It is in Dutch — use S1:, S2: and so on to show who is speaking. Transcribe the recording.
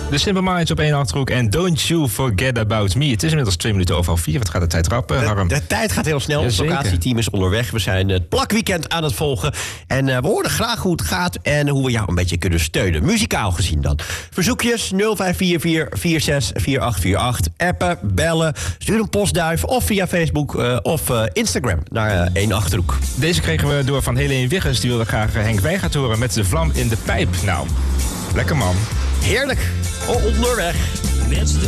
S1: De Simple Minds op 1 Achterhoek en Don't You Forget About Me. Het is inmiddels 2:04. Wat gaat de tijd rappen, Harm?
S2: De tijd gaat heel snel. Het locatieteam is onderweg. We zijn het plakweekend aan het volgen. En we horen graag hoe het gaat en hoe we jou een beetje kunnen steunen. Muzikaal gezien dan. Verzoekjes 0544 464848. Appen, bellen, stuur een postduif of via Facebook of Instagram naar 1 Achterhoek.
S1: Deze kregen we door van Helene Wiggers. Die wilde graag Henk Wijngaard horen met de vlam in de pijp. Nou, lekker man.
S2: Heerlijk. Onderweg.
S3: Met de